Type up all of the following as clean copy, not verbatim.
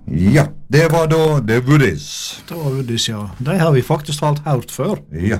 Ja, det var da The Woodies. Det var Woodies, ja. De har vi faktisk hørt før. Ja.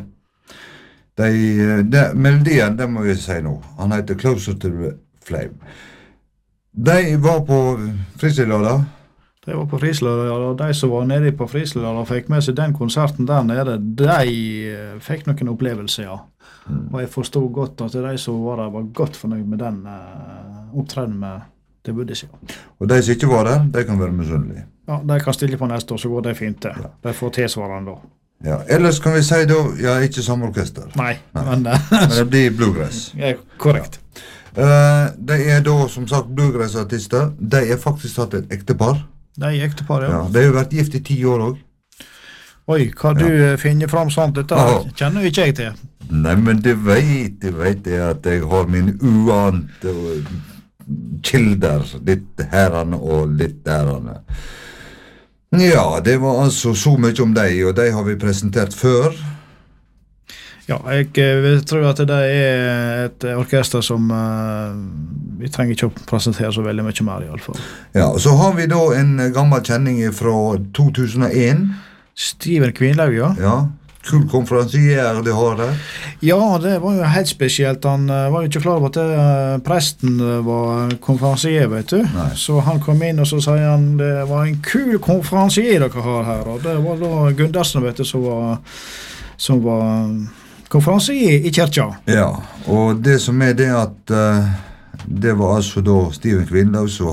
Melodien, det må vi si nå. Han heter Closer to the Flame. De var på Frisløla. De var på Frisløla, og de som var nede på Frisløla og fikk med seg den konserten der nede, de fikk noen opplevelser, ja. Og jeg forstod godt at de som var der var godt fornøyd med den opptreden med The Woodies, ja. Og de som ikke var der, de kan være misunnelige. Ja, de kan stille på neste år, så går det fint det. Ja. De får tilsvarende da. Ja, ellers kan vi si da, ja, ikke samme orkester. Nei. Men det blir bluegrass. Ja, korrekt. De da, som sagt, bluegrass-artister. De faktisk hatt et ektepar. De er ektepar, ja. Ja, de har jo vært gift i 10 år også. Oi, hva du finner fram sånt, dette kjenner jo ikke jeg til. Nei, men du vet jeg at jeg har min uante kilder, litt herrene og litt derene. Ja, det var altså så mye om deg, og de har vi presentert før. Ja, jeg tror at det er et orkester som vi trenger ikke å presentere så veldig mye mer i alle fall. Ja, og så har vi da en gammel kjenning fra 2001. Steven Kvinlaug, ja. Ja, kul konferansier de har der. Ja, det var jo helt spesielt. Han var jo ikke klar over at presten var konferansier, vet du. Nei. Så han kom inn og så sier han, det var en kul konferansier dere har her. Og det var da Gundersen, vet du, som var konferansier i kirka. Ja, og det som er det at det var altså da Steven Kvinlaug som